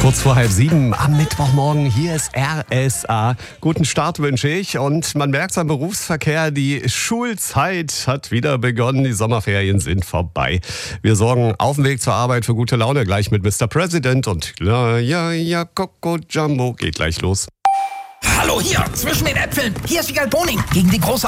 Kurz vor 6:30 am Mittwochmorgen, hier ist RSA. Guten Start wünsche ich und man merkt es am Berufsverkehr, die Schulzeit hat wieder begonnen, die Sommerferien sind vorbei. Wir sorgen auf dem Weg zur Arbeit für gute Laune, gleich mit Mr. President und ja, Coco Jumbo geht gleich los. Hallo hier, zwischen den Äpfeln. Hier ist Wiegald Boning gegen die große